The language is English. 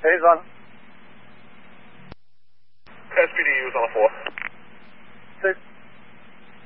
Hey, he's on. SPD was on a 4. 6.